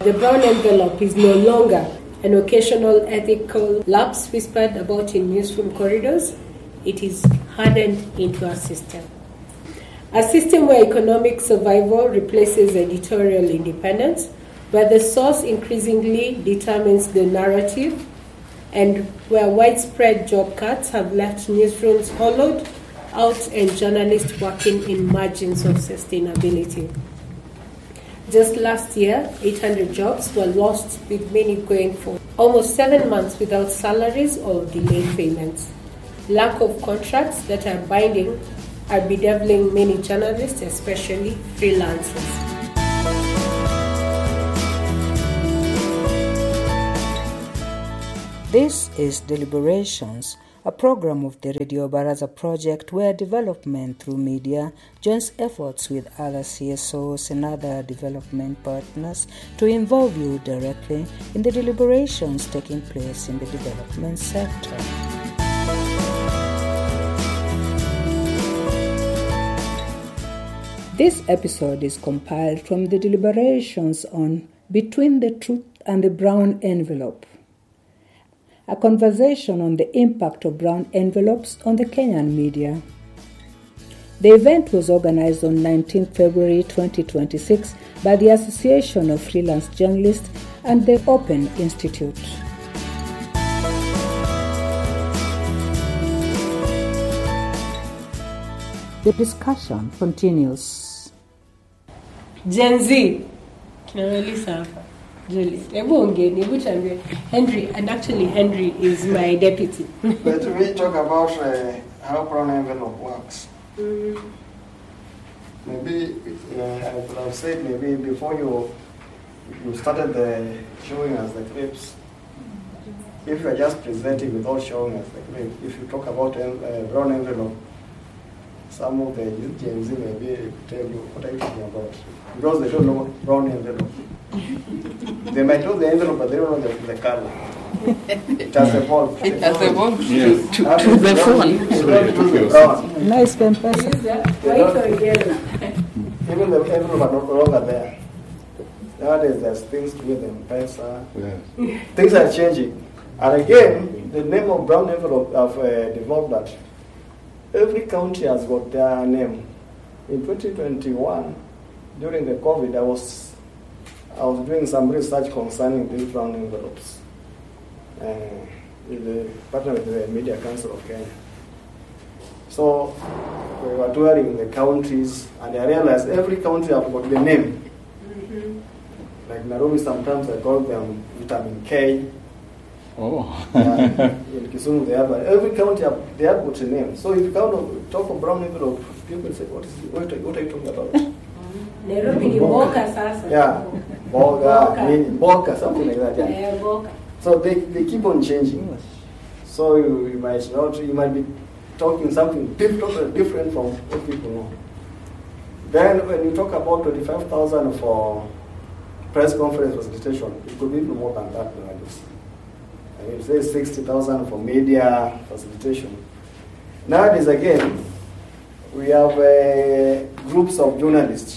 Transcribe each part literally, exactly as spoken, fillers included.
The brown envelope is no longer an occasional ethical lapse whispered about in newsroom corridors. It is hardened into a system. A system where economic survival replaces editorial independence, where the source increasingly determines the narrative, and where widespread job cuts have left newsrooms hollowed out and journalists working in margins of sustainability. Just last year, eight hundred jobs were lost, with many going for almost seven months without salaries or delayed payments. Lack of contracts that are binding are bedeviling many journalists, especially freelancers. This is Deliberations, a program of the Radio Baraza project where development through media joins efforts with other C S Os and other development partners to involve you directly in the deliberations taking place in the development sector. This episode is compiled from the deliberations on Between the Truth and the Brown Envelope, a conversation on the impact of brown envelopes on the Kenyan media. The event was organized on nineteenth February twenty twenty-six by the Association of Freelance Journalists and the Open Institute. The discussion continues. Gen Z. Julie, Henry, and actually Henry is my deputy. But we talk about uh, how brown envelope works. Mm. Maybe uh, I would have said maybe before you you started the showing us the clips. If you are just presenting without showing us the clip, if you talk about uh, brown envelope, some of the Gen Z maybe tell you what are you talking about, because they don't know brown envelope. They might know the envelope, but they don't know the, the color. It has evolved. It has evolved yes. to, to, to the phone. Nice pen person. White or yellow. Even the envelope are no longer there. Nowadays, there's things with M-Pesa. Yeah. Things are changing. And again, the name of brown envelope have uh, developed that every county has got their name. In twenty twenty-one, during the COVID, I was I was doing some research concerning these brown envelopes uh, with the partner with the Media Council of Kenya. So we were touring the counties, and I realized every county have got the name. Mm-hmm. Like Nairobi, sometimes I call them vitamin K. Oh. uh, in Kisumu, they have every county have, they have got a name. So if you count of, talk of brown envelope, people say, "What is what are, what are you talking about?" Nairobi ni Boka sasa. Yeah, Boga, Boka, something like that. Yeah. Yeah, Boka. So they, they keep on changing. So you, you might not, you might be talking something totally different from what people know. Then when you talk about twenty-five thousand for press conference facilitation, it could be even more than that nowadays. And it says sixty thousand for media facilitation. Nowadays, again, we have uh, groups of journalists.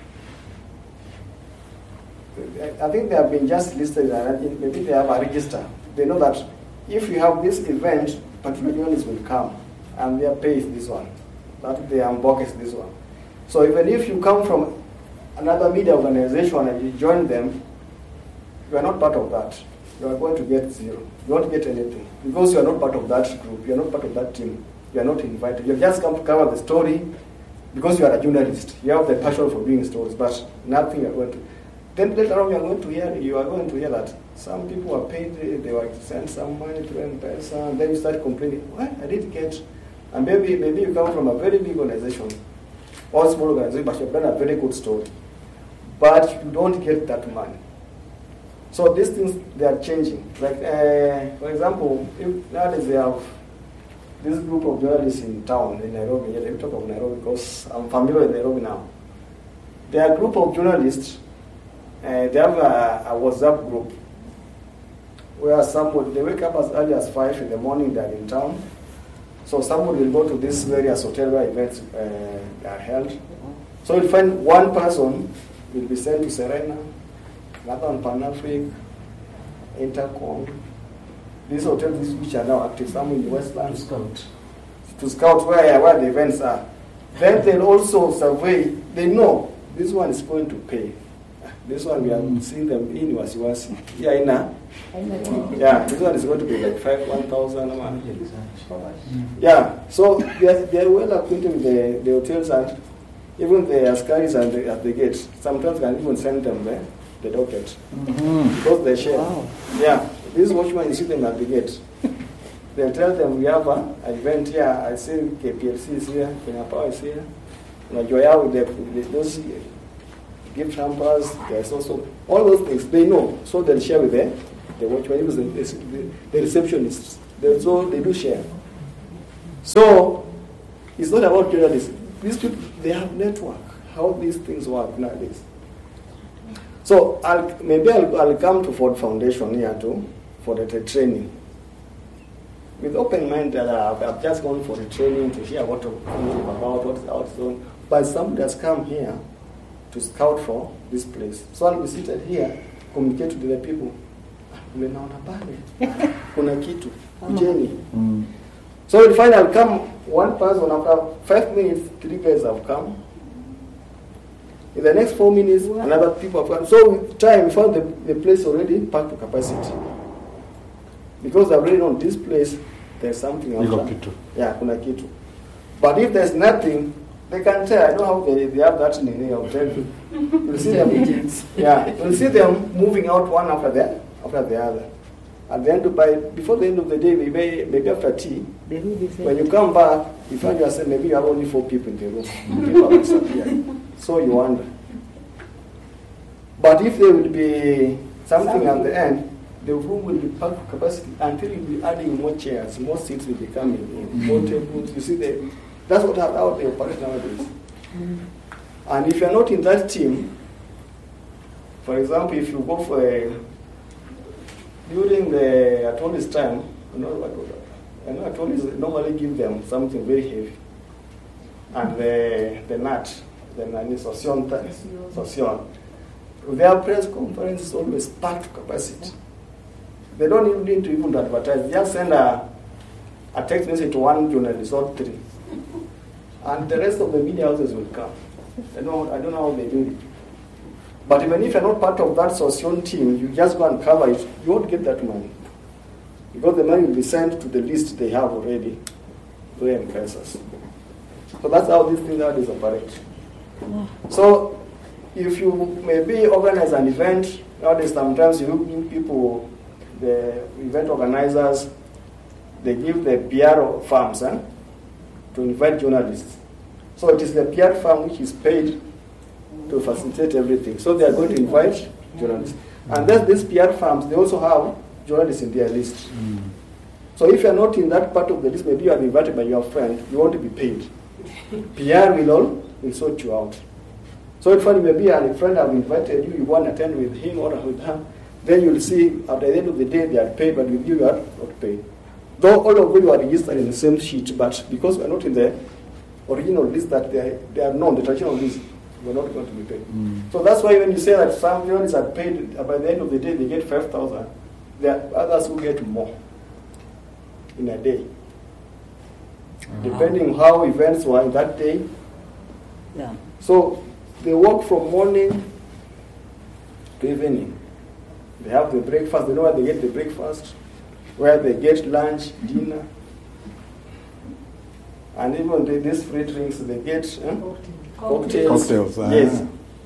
I think they have been just listed, and maybe they have a register. They know that if you have this event, particular journalists will come, and their pay is this one, that their book is this one. So even if you come from another media organization and you join them, you are not part of that. You are going to get zero. You won't get anything because you are not part of that group. You are not part of that team. You are not invited. You have just come to cover the story because you are a journalist. You have the passion for doing stories, but nothing you are going to. Then later on, you are going to hear you are going to hear that some people are paid. They were sent some money to M-Pesa, and then you start complaining. What I didn't get, and maybe maybe you come from a very big organization or small organization, but you have done a very good story, but you don't get that money. So these things, they are changing. Like, uh, for example, if nowadays they have this group of journalists in town, in Nairobi. Let me talk of Nairobi because I'm familiar with Nairobi now. They are a group of journalists. Uh, they have a, a WhatsApp group where somebody, they wake up as early as five in the morning, they're in town. So somebody will go to this various hotel where events uh, are held. So you'll find one person will be sent to Serena, another one Pan-Afric, Intercom. These hotels which are now active, some in the Westland. To scout. To scout where, where the events are. Then they'll also survey, they know this one is going to pay. This one we are seeing them in Wasiwasi. Yeah, in a, yeah, this one is going to be like five, one thousand. Yeah, so they are, they are well acquainted with the, the hotels and even the askaris at the, at the gate. Sometimes can even send them the, the docket. Mm-hmm. Because they share. Wow. Yeah, this watchman, you see them at the gate. They'll tell them we have an event here. I see K P L C is here, Kenya Power is here. Najoya with, the, with those gift hampers, there's also all those things they know, so they'll share with them. The watchman, the, the, the receptionists, they so they do share. So it's not about journalism. These people, they have network. How these things work nowadays. So I'll, maybe I'll, I'll come to Ford Foundation here too for the, the training. With open mind that I've, I've just gone for the training to hear what I'm about, what's out. But somebody has come here to scout for this place. So I'll be seated here, communicate to the people. Umenaona pale, kuna kitu, kujeni. So you'll find I'll come one person after five minutes, three guys have come. In the next four minutes, another people have come. So with time, we found the, the place already packed to capacity. Because I've already known this place, there's something else. Yeah, kuna kitu. But if there's nothing, they can tell. I know how they, they have that in the hotel. You'll see them. Yeah, you'll see them moving out one after the after the other. At the end of by before the end of the day, maybe maybe after tea, when you come back, you find yourself maybe you have only four people in the room. People have disappeared. So you wonder. But if there would be something at the end, the room will be packed to capacity until you'll be adding more chairs, more seats will be coming in, more tables. You see, the, that's what how they operate nowadays. Mm. And if you're not in that team, for example, if you go for a, during the Atoli's time, you know, I know Atoli's normally give them something very heavy. And the, the nut, the nani sosion, sosion. Their press conference is always packed to capacity. They don't even need to even advertise. Just send a, a text message to one journalist or three. And the rest of the media houses will come. I don't, I don't know how they do it. But even if you're not part of that Sosion team, you just go and cover it, you won't get that money. Because the money will be sent to the list they have already, to M-Pesas. So that's how these things nowadays operate. So if you maybe organize an event, nowadays sometimes you give people, the event organizers, they give the P R firms eh, to invite journalists. So it is the P R firm which is paid to facilitate everything. So they are going to invite journalists. And then these P R firms, they also have journalists in their list. Mm. So if you are not in that part of the list, maybe you are invited by your friend, you want to be paid. P R will all will sort you out. So if maybe a friend have invited you, you want to attend with him or with her, then you'll see at the end of the day they are paid, but with you you are not paid. Though all of you are registered in the same sheet, but because we are not in the original list that they are, they are known, the traditional list, we are not going to be paid. Mm. So that's why when you say that some journalists are paid, by the end of the day they get five thousand, there are others who get more in a day. Uh-huh. Depending how events were in that day. Yeah. So they work from morning to evening. They have the breakfast, they know where they get the breakfast, where they get lunch, dinner. And even the, these free drinks, they get eh? cocktails. Cocktails, uh, yes.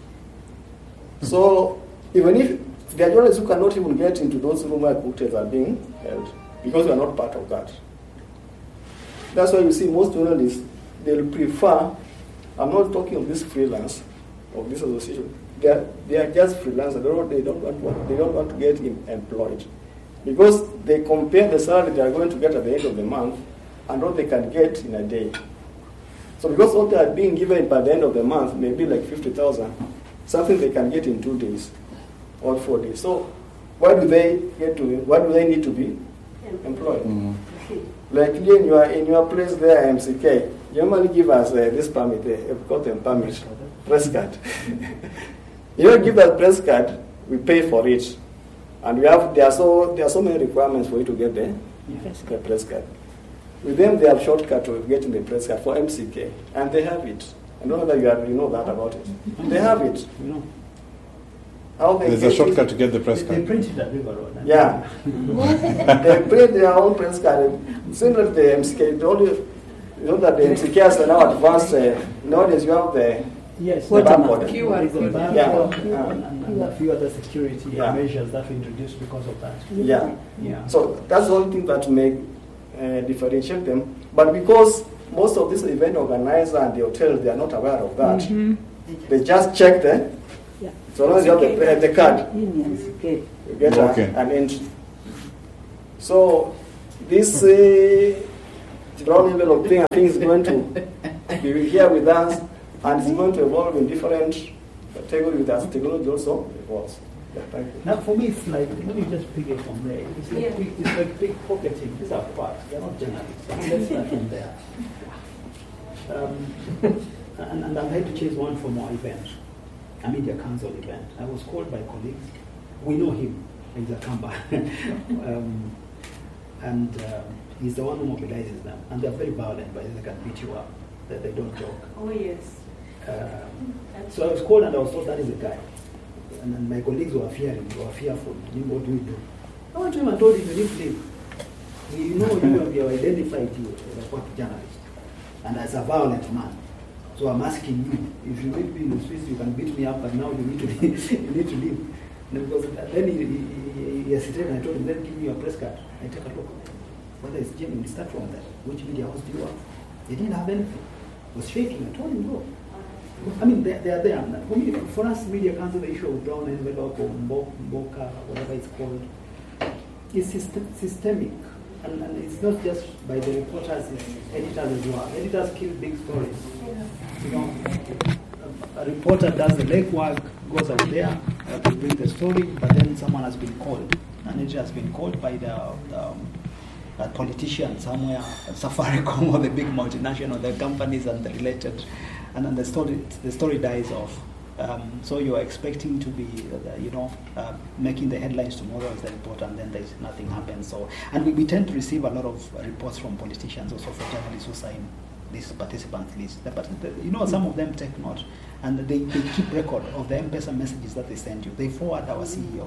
So even if there are journalists who cannot even get into those rooms where cocktails are being held, because we are not part of that. That's why you see most journalists, they'll prefer, I'm not talking of this freelance, of this association, they are, they are just freelancers, they don't, they don't, want, they don't want to get in, employed. Because they compare the salary they are going to get at the end of the month and what they can get in a day. So because what they are being given by the end of the month may be like fifty thousand, something they can get in two days or four days. So why do they get to, why do they need to be employed? Mm-hmm. Like in your, in your place there, M C K, you normally give us uh, this permit, uh, we've got them permit, press card. You don't give that press card, we pay for it. And we have there are so there are so many requirements for you to get the, Yes. the press card. With them, they have shortcut to getting the press card for M C K, and they have it. I don't know whether you, have, you know that about it. They have it. You know, How they There's a get shortcut it? to get the press they, they card. print it at River Road. Yeah. They print their own press card. Similar to the M C K, the only, you know that the M C K has now advanced. Uh, nowadays, you have the Yes, the the barcode. Q R There's a code. barcode Yeah. and, and, and a few other security Yeah. measures that we introduced because of that. Yeah. Yeah. So that's the only thing that make uh, differentiate them. But because most of these event organizers and the hotels, they are not aware of that. Mm-hmm. They just check the. Yeah. So long as you have the, uh, the card, Unions, okay. you get a- Okay. an entry. So this uh, brown envelope thing, I think is going to be here with us, and it's going to evolve in different categories with us. Technology also evolves. Yeah, thank you. Now, for me, it's like, let me just pick it from there. It's like, Yeah. big, it's like big pocketing. These are parts, they're not journalists. Let's start from there. Um, and, and I'm here to chase one from our event, a media council event. I was called by colleagues. We know him, he's a Kamba. um, and um, he's the one who mobilizes them. And they're very violent, but they can beat you up. They, they don't joke. Oh, yes. Um, so I was called and I was told that is the guy. And then my colleagues were fearing, they were fearful. You know, what do we do? I went to him and told him, you need to leave. You know, you have, you have identified you as a what journalist and as a violent man. So I'm asking you, if you meet me in the streets, you can beat me up, but now you need to leave. you need to leave. And because then he, he, he, he hesitated and I told him, then give me your press card. I take a look. Whether it's genuine, start from that. Which media house do you have? They didn't have anything. It was shaking. I told him, no. I mean, they, they are there. For, me, for us, media council, the issue of brown envelope or Mboka, whatever it's called, is system, systemic. And, and it's not just by the reporters, it's editors as well. Editors kill big stories. You know, a, a reporter does the legwork, goes out there uh, to bring the story, but then someone has been called. An editor has been called by the, the um, a politician somewhere, Safaricom or the big multinational, the companies and the related, and then the story the story dies off. Um, so you are expecting to be, uh, you know, uh, making the headlines tomorrow as the report, and then there's nothing happens. So, and we, we tend to receive a lot of uh, reports from politicians, also from journalists who sign this participant list. But the, you know, some of them take note, and they, they keep record of the M-Pesa messages that they send you. They forward our C E O.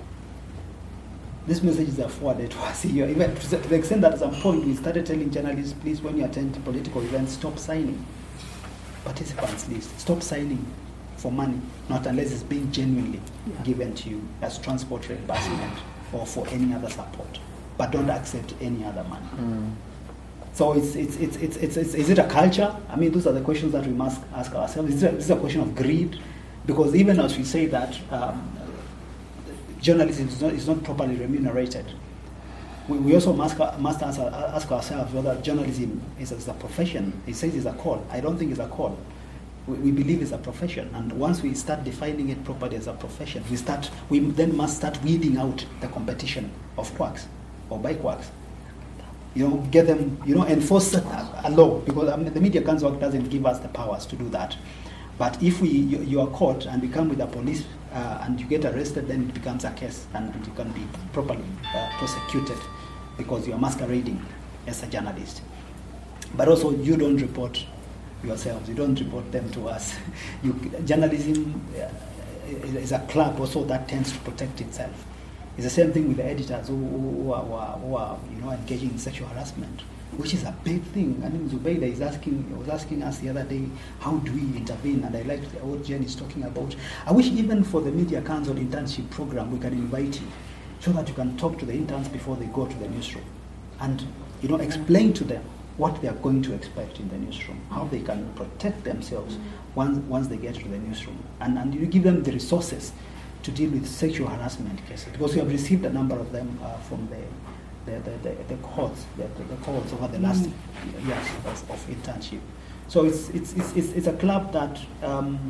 These messages are forwarded to our C E O. Even to the extent that at some point we started telling journalists, please, when you attend political events, stop signing participants list. Stop signing for money, not unless it's being genuinely yeah. given to you as transport reimbursement or for any other support. But don't accept any other money. Mm. So it's, it's, it's, it's, it's, it's, is it a culture? I mean, those are the questions that we must ask ourselves. Is this a question of greed? Because even as we say that um, journalism is not, is not properly remunerated, we, we also must, must ask, ask ourselves whether journalism is, is a profession. It says it's a call. I don't think it's a call. We, we believe it's a profession, and once we start defining it properly as a profession, we start. We then must start weeding out the competition of quacks or by quacks. You know, get them. You know, enforce a, a law, because I mean, the Media Council Act doesn't give us the powers to do that. But if we you, you are caught and we come with the police uh, and you get arrested, then it becomes a case, and, and you can be properly uh, prosecuted because you are masquerading as a journalist. But also, you don't report yourselves. You don't report them to us. You, journalism uh, is a club also that tends to protect itself. It's the same thing with the editors who, who, are, who, are, who are, you know, engaging in sexual harassment, which is a big thing. I mean, Zubeida is asking, was asking us the other day, how do we intervene? And I liked what Jen is talking about. I wish even for the Media Council internship program, we can invite you so that you can talk to the interns before they go to the newsroom, and you know, explain to them what they are going to expect in the newsroom, how they can protect themselves once once they get to the newsroom, and and you give them the resources to deal with sexual harassment cases, because we have received a number of them uh, from the the, the, the, the courts, the, the, the courts over the last mm. years of, of internship. So it's it's it's it's, it's a club that um,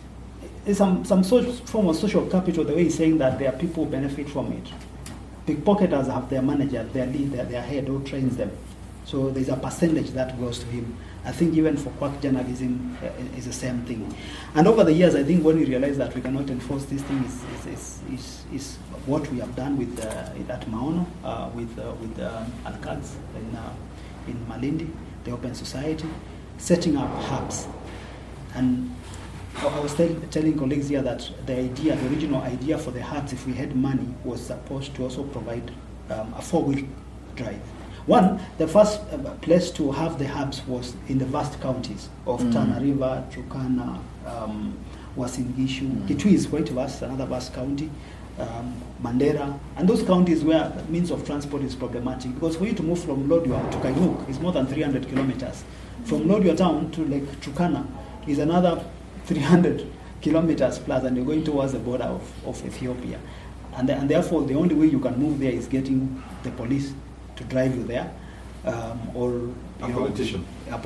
is some some sort of form of social capital. The way he's saying that there are people who benefit from it. Pickpocketers have their manager, their lead, their, their head who trains them. So there's a percentage that goes to him. I think even for quack journalism uh, is the same thing. And over the years, I think when we realized that we cannot enforce this thing is is, is, is, is what we have done with uh, at Maono, uh, with uh, with um, Al-Qads in uh, in Malindi, the Open Society, setting up hubs. And I was tell, telling colleagues here that the idea, the original idea for the hubs, if we had money, was supposed to also provide um, a four-wheel drive. One, the first uh, place to have the hubs was in the vast counties of mm. Tana River, Turkana, um, Uasin Gishu, mm. Kitui is quite vast, another vast county, um, Mandera, and those counties where the means of transport is problematic, because for you to move from Lodwar to Kainuk is more than three hundred kilometers. From Lodwar town to Lake Turkana is another three hundred kilometers plus, and you're going towards the border of, of Ethiopia. And, the, and therefore, the only way you can move there is getting the police to drive you there, um, or you a know, politician. A